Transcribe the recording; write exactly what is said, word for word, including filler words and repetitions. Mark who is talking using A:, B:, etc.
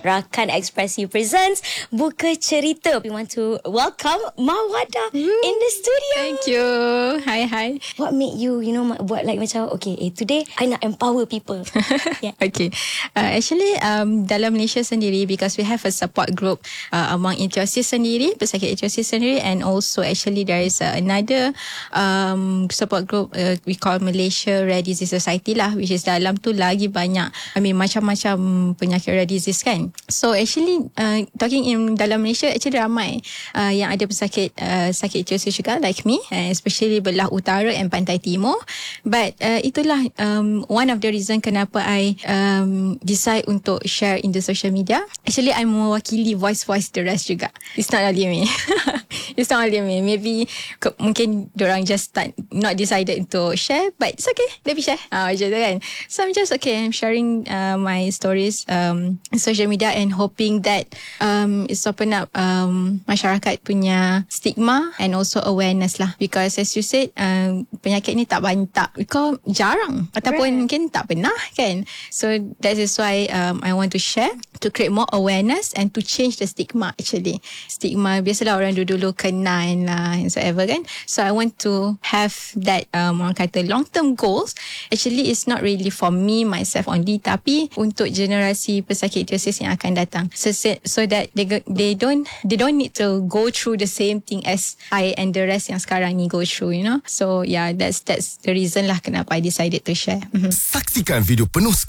A: Rakan Ekspresi presents Buka Cerita. We want to welcome Mawada mm. in the studio.
B: Thank you. Hi, hi.
A: What made you, you know, buat like macam, okay, eh, today I nak empower people.
B: Yeah. Okay. Uh, actually, um, dalam Malaysia sendiri, because we have a support group uh, among ichthyosis sendiri, pesakit ichthyosis sendiri, and also actually there is uh, another um, support group uh, we call Malaysia Rare Disease Society lah, which is dalam tu lagi banyak, I mean macam-macam penyakit rare disease kan. So actually uh, talking in dalam Malaysia actually ramai uh, yang ada pesakit uh, sakit ichthyosis juga like me, uh, especially belah utara and pantai timur. But uh, itulah um, one of the reason kenapa I um, decide untuk share in the social media. Actually I mewakili voice-voice the rest juga. It's not only me. It's not only me. Maybe ke, mungkin diorang just start, not decided to share, but it's okay, let me share. Ah, macam tu kan. So I'm just okay, I'm sharing uh, my stories um, in social media and hoping that um, it's open up um, masyarakat punya stigma and also awareness lah. Because as you said, um, penyakit ni tak banyak, kau jarang ataupun right. mungkin tak pernah kan. So that is why um, I want to share to create more awareness and to change the stigma actually. Stigma biasalah orang dulu-dulu kenal lah and so ever kan. So I want to have that um, orang kata long term goals. Actually it's not really for me myself only, tapi untuk generasi pesakit ichthyosis yang akan datang. So, so that they they don't they don't need to go through the same thing as I and the rest yang sekarang ni go through, you know. So yeah, that's that's the reason lah kenapa I decided to share. Mm-hmm.
C: Saksikan video penuh